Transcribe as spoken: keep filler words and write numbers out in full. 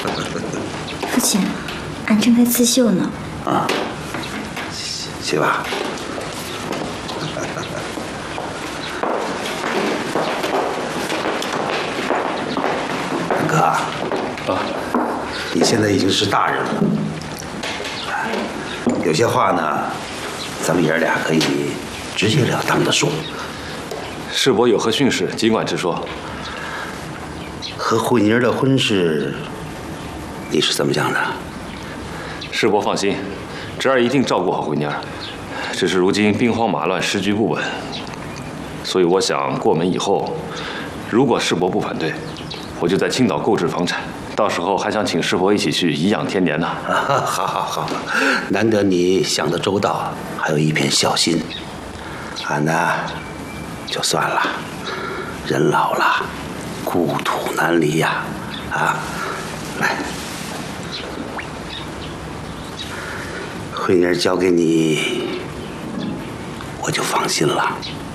父亲，俺正在刺绣呢。 啊，去吧。哥，啊，你现在已经是大人了，有些话呢，咱们爷儿俩可以直截了当的说。 世伯有何训示，尽管直说。 和慧妮儿的婚事，你是怎么想的？ 世伯放心，侄儿一定照顾好慧妮儿。只是如今兵荒马乱，时局不稳，所以我想过门以后，如果世伯不反对，我就在青岛购置房产，到时候还想请世伯一起去颐养天年呢。 啊，好好好，难得你想得周到，还有一片孝心。俺呢，就算了，人老了，故土难离呀，啊，来，慧妮儿交给你，我就放心了。